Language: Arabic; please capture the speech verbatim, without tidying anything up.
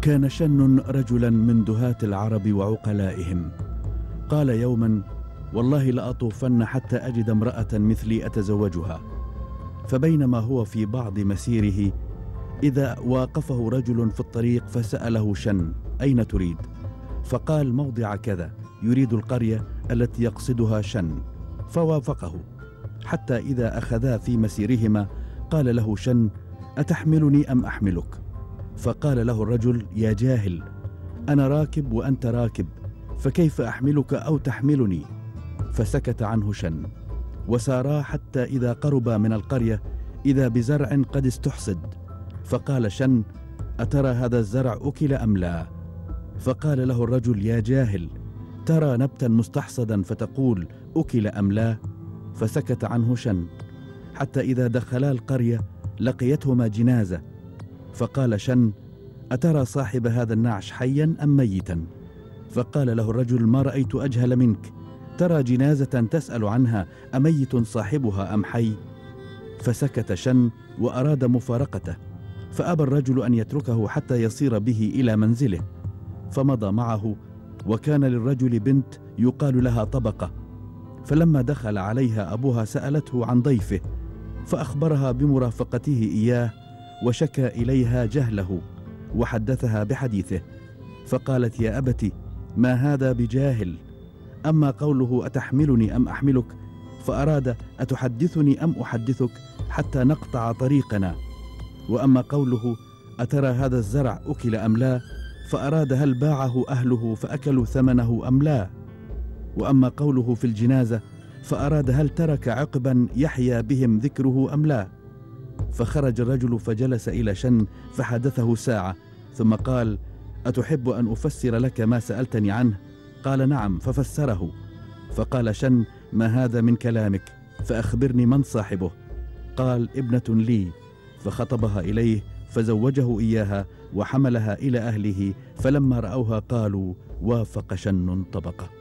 كان شن رجلا من دهاة العرب وعقلائهم. قال يوما: والله لأطوفن حتى أجد امرأة مثلي أتزوجها. فبينما هو في بعض مسيره إذا واقفه رجل في الطريق فسأله شن: أين تريد؟ فقال: موضع كذا، يريد القرية التي يقصدها شن. فوافقه، حتى إذا أخذا في مسيرهما قال له شن: أتحملني أم أحملك؟ فقال له الرجل: يا جاهل، أنا راكب وأنت راكب، فكيف أحملك أو تحملني؟ فسكت عنه شن. وسارا حتى إذا قربا من القرية إذا بزرع قد استحصد. فقال شن: أترى هذا الزرع أكل أم لا؟ فقال له الرجل: يا جاهل، ترى نبتا مستحصدا فتقول أكل أم لا؟ فسكت عنه شن، حتى إذا دخلا القرية لقيتهما جنازة. فقال شن: أترى صاحب هذا النعش حيا أم ميتا؟ فقال له الرجل: ما رأيت أجهل منك، ترى جنازة تسأل عنها أميت صاحبها أم حي؟ فسكت شن وأراد مفارقته، فأبى الرجل أن يتركه حتى يصير به إلى منزله، فمضى معه. وكان للرجل بنت يقال لها طبقة، فلما دخل عليها أبوها سألته عن ضيفه، فأخبرها بمرافقته إياه، وشكى إليها جهله وحدثها بحديثه. فقالت: يا أبت، ما هذا بجاهل. أما قوله أتحملني أم أحملك فأراد أتحدثني أم أحدثك حتى نقطع طريقنا. وأما قوله أترى هذا الزرع أكل أم لا فأراد هل باعه أهله فأكلوا ثمنه أم لا. وأما قوله في الجنازة فأراد هل ترك عقبا يحيا بهم ذكره أم لا. فخرج الرجل فجلس إلى شن فحدثه ساعة، ثم قال: أتحب أن أفسر لك ما سألتني عنه؟ قال: نعم. ففسره. فقال شن: ما هذا من كلامك؟ فأخبرني من صاحبه. قال: ابنة لي. فخطبها إليه فزوجه إياها وحملها إلى أهله، فلما رأوها قالوا: وافق شن طبقه.